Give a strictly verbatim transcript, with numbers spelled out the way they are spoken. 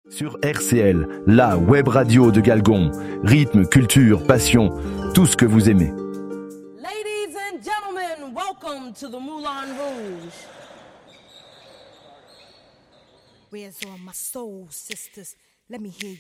Sur R C L, la web radio de Galgon. Rythme, culture, passion, tout ce que vous aimez. Ladies and gentlemen, welcome to the Moulin Rouge. Where's all my soul sisters? Let me hear you.